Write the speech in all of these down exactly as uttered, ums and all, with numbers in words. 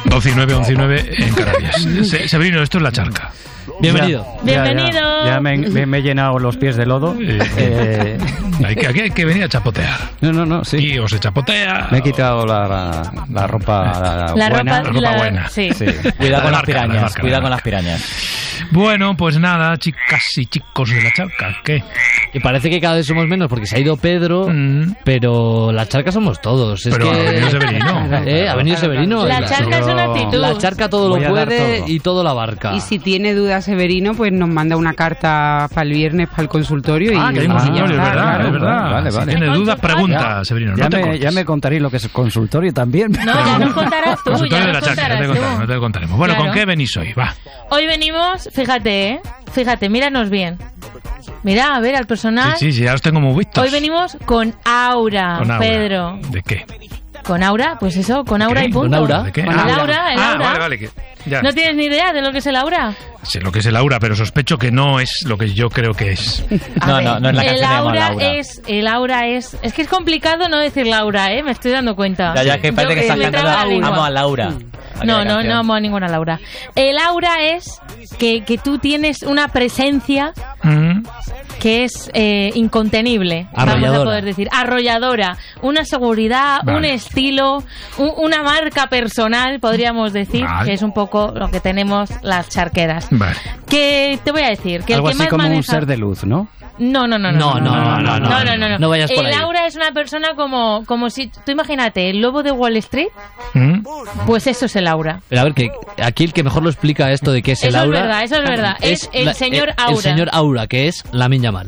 doce y nueve, once y nueve en Canarias. Se, Severino, esto es La Charca. Bienvenido. Ya, Bienvenido. Ya, ya, ya me, me, me he llenado los pies de lodo. Eh, hay, que, hay que venir a chapotear. No, no, no, sí. Y o se chapotea. Me he quitado la, la, la ropa la La buena. ropa, la ropa la- buena. Sí. Sí. Cuidado con las La marca, la pirañas, marca, cuidado la con las marca. pirañas. Bueno, pues nada, chicas y chicos de La Charca, ¿qué? Y parece que cada vez somos menos porque se ha ido Pedro, Mm. pero la charca somos todos. Es Pero que... ha venido Severino. Eh, ha venido Severino. La La- charca es una actitud. La charca todo Voy lo a dar puede todo. y todo la abarca. Y si tiene dudas Severino, pues nos manda una carta para el viernes para el consultorio. Ah, y que hay un y ya consultorio, es está, verdad, claro. es verdad. Vale, Si vale. tienes dudas, pregunta, Ya, Severino. ya, no te me, cortes. ya me contaréis lo que es consultorio también. No, ya nos contarás tú, Consultorio ya de La nos Charca, ya te contarás contaremos, tú. ya te contaremos. Bueno, ¿con Claro. qué venís hoy? Va. Hoy venimos, fíjate, ¿eh? Fíjate, míranos bien. Mira, a ver, al personal. Sí, sí, ya os tengo muy vistos. Hoy venimos con Aura, Con Aura. Pedro. ¿De qué? Con Aura, pues eso, con Aura ¿Qué? y punto. ¿Con Aura? ¿De qué? Con Ah, el Aura, el ah, Aura. vale, vale. Que, ya. ¿No tienes ni idea de lo que es el Aura? Sé lo que es el aura, pero sospecho que no es lo que yo creo que es. A No, ver, no, no es la el canción de aura, Laura. es el aura es es que es complicado no decir Laura, eh, me estoy dando cuenta. Ya, ya que parece Yo que estás me cantando traba la lengua. Amo a Laura. No, no, no amo a ninguna Laura. El aura es que, que tú tienes una presencia Mm. que es eh, incontenible, vamos a Arrolladora. poder decir, arrolladora, una seguridad, Vale. un estilo, un- una marca personal, podríamos decir, Vale. que es un poco lo que tenemos las charqueras. Vale. Que te voy a decir, que Algo el que así más como un maneja... ser de luz, ¿no? No, no, no, No, no, no, no, no, no, no, no vayas por el ahí. aura es una persona como, como si, tú imagínate, el lobo de Wall Street, Mm. pues eso es el aura. Pero a ver, que aquí el que mejor lo explica esto de qué es el Eso es aura... verdad, eso es verdad. Es el señor eh, Aura. El señor Aura, que es Lamine Yamal.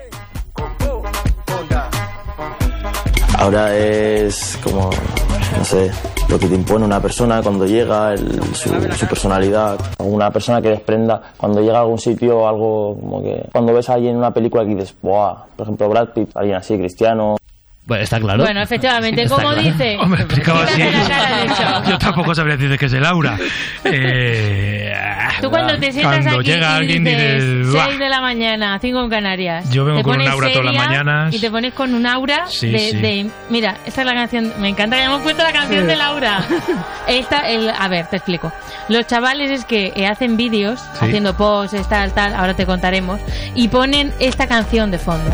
Ahora es como, no sé, lo que te impone una persona cuando llega, el- su, su personalidad. Una persona que desprenda cuando llega a algún sitio, algo como que cuando ves a alguien en una película que dices, ¡buah! Por ejemplo, Brad Pitt, alguien así, Cristiano. Bueno, está claro. Bueno, efectivamente, Está como claro. dice... Hombre, explicado así. Fíjate la cara de hecho. Yo tampoco sabría decir que es el aura. Eh, Tú cuando te sientas Cuando aquí llega y alguien dices dices, "Buah". seis de la mañana, cinco en Canarias. Yo vengo te con un pones aura todas las seria mañanas. Y te pones con un aura Sí, de, sí. de- Mira, esta es la canción... Me encanta que hayamos puesto la canción de Laura. Esta, el, a ver, te explico. Los chavales es que eh, hacen vídeos, Sí. haciendo posts, tal, tal, ahora te contaremos, y ponen esta canción de fondo.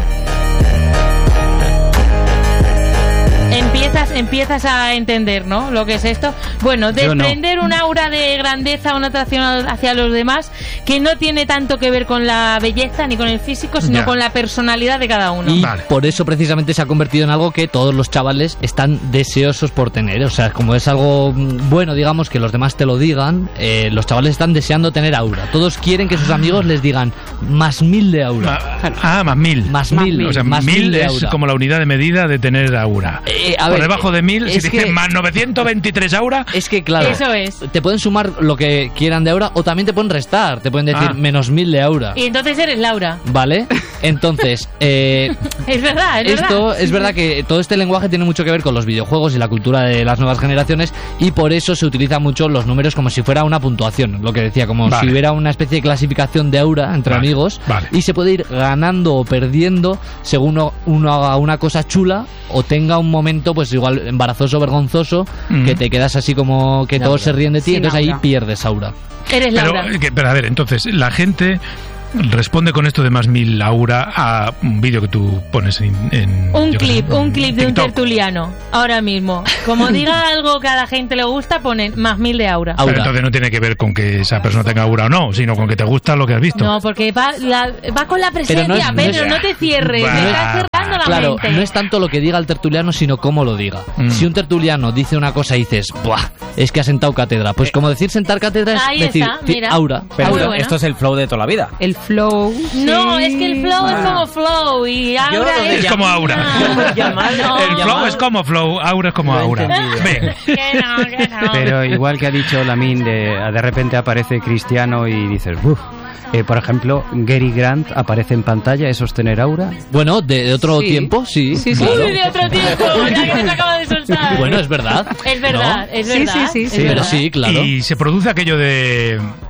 Empiezas, empiezas a entender, ¿no? Lo que es esto. Bueno, Yo no. desprender un aura de grandeza, una atracción hacia los demás, que no tiene tanto que ver con la belleza ni con el físico, sino Ya. con la personalidad de cada uno. Y Vale. por eso precisamente se ha convertido en algo que todos los chavales están deseosos por tener. O sea, como es algo mm, bueno, digamos, que los demás te lo digan, eh, los chavales están deseando tener aura. Todos quieren que sus amigos les digan más mil de aura. Ma- Ah, más mil. Más Más mil. mil. O sea, más mil de es aura. como la unidad de medida de tener aura. Eh, a Por ver, debajo de mil, si es dices que- más novecientos veintitrés aura, Es que, claro, Eso es. te pueden sumar lo que quieran de aura o también te pueden restar. Te pueden decir Ah. menos mil de aura. Y entonces eres Laura. ¿Vale? Entonces, eh, Es verdad, es esto verdad. es verdad que todo este lenguaje tiene mucho que ver con los videojuegos y la cultura de las nuevas generaciones y por eso se utilizan mucho los números como si fuera una puntuación, lo que decía, como Vale. si hubiera una especie de clasificación de aura entre Vale, amigos vale. y se puede ir ganando o perdiendo según uno, uno haga una cosa chula o tenga un momento pues igual embarazoso, vergonzoso, Mm. que te quedas así como que todos se ríen de ti, Sin entonces ahí aura. pierdes aura. Eres pero, Laura. eh, que- pero a ver, entonces, la gente responde con esto de más mil aura a un vídeo que tú pones en... en, Un yo qué sé, clip, un en clip de un TikTok. tertuliano. Ahora mismo. Como diga algo que a la gente le gusta, ponen más mil de aura. Aura. Pero entonces no tiene que ver con que esa persona tenga aura o no, sino con que te gusta lo que has visto. No, porque va, la- va con la presencia, no es- no Pedro, es- no te cierres, Va, me va, estás cerrando la Claro, mente. no es tanto lo que diga el tertuliano, sino cómo lo diga. Mm. Si un tertuliano dice una cosa y dices, ¡buah! Es que ha sentado cátedra. Pues como decir sentar cátedra es Ahí decir, está, ti- mira. aura. Pero Muy bueno. esto es el flow de toda la vida. El flow. No, sí. es que el flow es Ah. como flow y Yo aura lo de es... Es como aura. Ah, Llamar- no. El flow Llamar- es como flow, aura es como Lo he aura. entendido. Ven. Que no, que no. Pero igual que ha dicho Lamin, de, de repente aparece Cristiano y dices, uff. Eh, por ejemplo, Gary Grant aparece en pantalla, ¿eso es tener aura? Bueno, de, de otro Sí. tiempo, sí. Sí, sí. claro. Uy, de otro tiempo, ya que nos acaba de soltar. Bueno, es verdad. Es verdad, ¿No? es Sí, verdad. sí, sí, es sí. Pero verdad. sí, claro. Y se produce aquello de...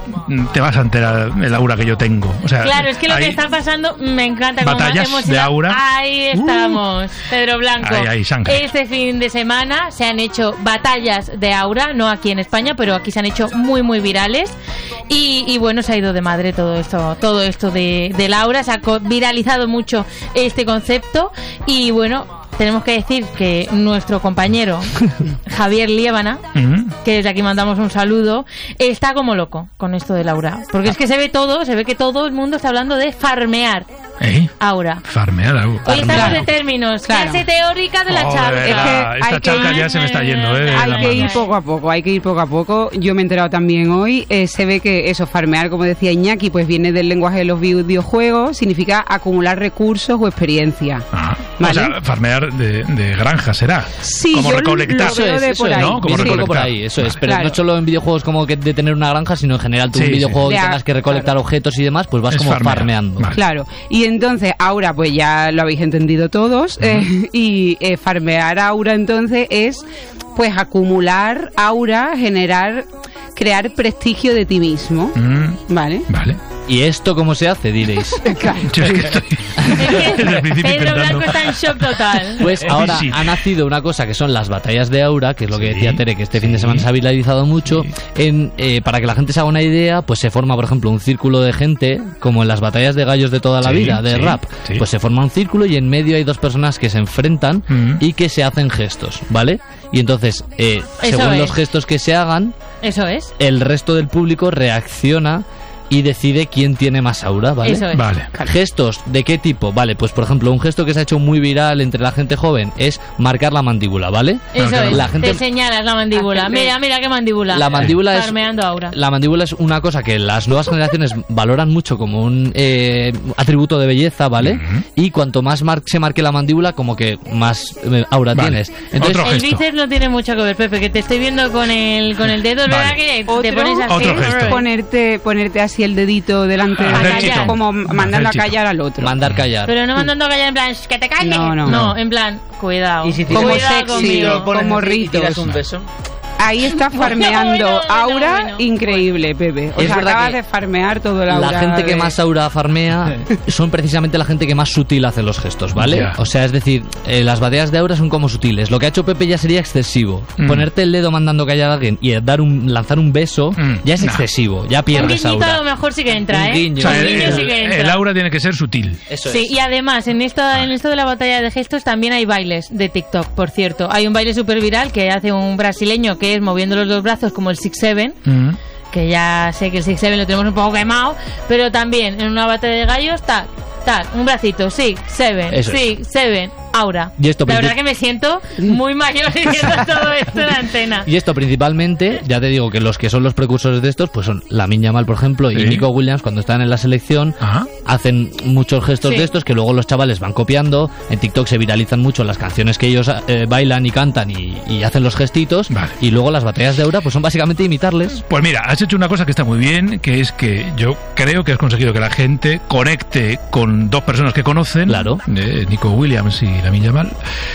te vas a enterar el aura que yo tengo. O sea, claro, es que lo hay que está pasando me encanta. batallas como hemos de ido- aura. Ahí estamos, Uh. Pedro Blanco. Ahí, ahí, sangre. Este fin de semana se han hecho batallas de aura, no aquí en España, pero aquí se han hecho muy, muy virales. Y, y bueno, se ha ido de madre todo esto, todo esto de, del aura. Se ha co- viralizado mucho este concepto. Y bueno, tenemos que decir que nuestro compañero Javier Liébana, Ujú. que desde aquí mandamos un saludo, está como loco con esto del aura. Porque es que se ve todo, se ve que todo el mundo está hablando de farmear ¿Eh? aura. Farmear aura. Hoy estamos Claro. de términos, Claro. clase teórica de la Joder, charla. la- Es que esta hay que charla ir- ya se me está yendo, ¿eh? de Hay la que ir mano. poco a poco, hay que ir poco a poco. Yo me he enterado también hoy, eh, se ve que eso, farmear, como decía Iñaki, pues viene del lenguaje de los videojuegos, significa acumular recursos o experiencia. Ajá. ¿Vale? O sea, farmear de, de granja será. Sí, como yo recolectar. lo veo de eso por es, ahí. ¿no? Como Viene un poco por recolectar. ahí, eso es. Vale. Pero Claro. no solo en videojuegos como que de tener una granja, sino en general tú Sí, un sí. videojuego De que a- tengas que recolectar claro. objetos y demás, pues vas Es como farmear. farmeando. Vale. Claro, y entonces Aura, pues ya lo habéis entendido todos, eh, y eh, farmear Aura entonces es pues acumular Aura, generar, crear prestigio de ti mismo, Mm, ¿vale? vale. ¿Y esto cómo se hace? Diréis. Yo es que estoy Es que desde el principio Pedro intentando. Blanco está en shock total. Pues ahora Sí. ha nacido una cosa que son las batallas de aura, que es lo que Sí, decía Tere, que este fin de sí. semana se ha viralizado mucho. Sí. En, eh, para que la gente se haga una idea, pues se forma, por ejemplo, un círculo de gente, como en las batallas de gallos de toda la Sí, vida, de sí, rap. sí. Pues se forma un círculo y en medio hay dos personas que se enfrentan Mm. y que se hacen gestos, ¿vale? Y entonces, eh, Eso según es. los gestos que se hagan, Eso es. el resto del público reacciona y decide quién tiene más aura, ¿vale? Eso es. Vale. ¿Gestos de qué tipo? Vale, pues por ejemplo, un gesto que se ha hecho muy viral entre la gente joven es marcar la mandíbula, ¿vale? Eso Claro, es. la gente- Te señalas la mandíbula. Hacerle- Mira, mira qué mandíbula. La mandíbula es Farmeando aura. la mandíbula es una cosa que las nuevas generaciones valoran mucho como un eh, atributo de belleza, ¿vale? Ujú. Y cuanto más mar- se marque la mandíbula, como que más eh, aura Vale. tienes. Entonces, Otro El gesto. bíceps no tiene mucho que ver, Pepe, que te estoy viendo con el, con el dedo, es Vale. verdad que Otro, te pones así. Otro gesto. ponerte, ponerte así el dedito delante de Hacer la chito. como mandando a Hacer chito. callar al otro. mandar callar. Pero no mandando a callar en plan, "Shh, que te calles. No, no. No, en plan, cuidado. Y si Como Cuidado sexy, conmigo. pones como así y ritos. tiras un beso. Ahí está farmeando Bueno, bueno, aura bueno. increíble, Pepe. O Es sea, verdad acabas que de farmear todo el aura. La gente que de- más aura farmea son precisamente la gente que más sutil hace los gestos, ¿vale? Ya. O sea, es decir, eh, las batallas de aura son como sutiles. Lo que ha hecho Pepe ya sería excesivo. Mm. Ponerte el dedo mandando callar a alguien y dar un, lanzar un beso Mm. ya es Nah. excesivo, ya Un pierdes guiñito a lo aura. mejor sí que entra, Un ¿eh? guiño. O sea, Un el, guiño sí el- que entra. el aura tiene que ser sutil. Eso Sí, es. y además en esto, en esto de la batalla de gestos también hay bailes de TikTok, por cierto. Hay un baile súper viral que hace un brasileño que es moviendo los dos brazos como el Six Seven, Mm. que ya sé que el Six Seven lo tenemos un poco quemado, pero también en una batalla de gallos, tac, tac, un bracito, Six Seven, Eso es. Six Seven, aura. Y esto la princip- verdad que me siento muy mayor diciendo todo esto en la antena. Y esto principalmente, ya te digo que los que son los precursores de estos, pues son Lamine Yamal, por ejemplo, y Sí. Nico Williams, cuando están en la selección, Ajá. hacen muchos gestos Sí. de estos que luego los chavales van copiando. En TikTok se viralizan mucho las canciones que ellos eh, bailan y cantan y, y hacen los gestitos. Vale. Y luego las batallas de aura, pues son básicamente imitarles. Pues mira, has hecho una cosa que está muy bien, que es que yo creo que has conseguido que la gente conecte con dos personas que conocen, Claro. eh, Nico Williams y Lamine Yamal,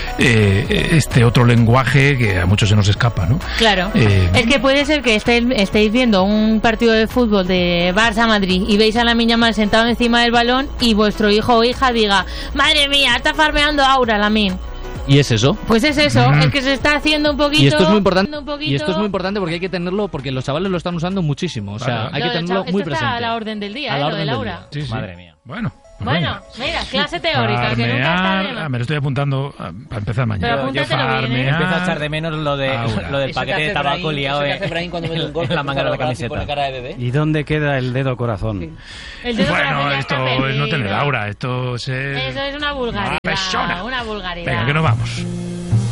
eh, este otro lenguaje que a muchos se nos escapa, ¿no? Claro. Eh, Es que puede ser que estéis, estéis viendo un partido de fútbol de Barça-Madrid y veis a la niña mal sentado encima del balón y vuestro hijo o hija diga, madre mía, está farmeando aura, Lamin. Y es eso. Pues es eso, Mm. es que se está haciendo un poquito... Y esto es muy importante. un poquito- Y esto es muy importante porque hay que tenerlo, porque los chavales lo están usando muchísimo. O sea, Claro. hay Lo que del tenerlo cha- muy esto está presente. a la orden del día, A eh, la lo orden del del aura. día. sí, sí. Madre mía. Bueno. pues Bueno, venga. mira, clase teórica, que nunca está de Farmear, más. ah, me lo estoy apuntando ah, para empezar mañana. Pero apúntatelo bien, ¿eh? Empiezo a echar de menos lo, de, Aura. lo del Eso que paquete de hace tabaco Brahim, liado eso que en, hace Brahim cuando mete un en golpe, la manga de la cruza los brazos y camiseta. pone cara de bebé. ¿Y dónde queda el dedo corazón? El dedo Bueno, corazón ya esto está es no tener perdido. aura, esto es... Eso es una vulgaridad, persona. una vulgaridad. Venga, que nos vamos.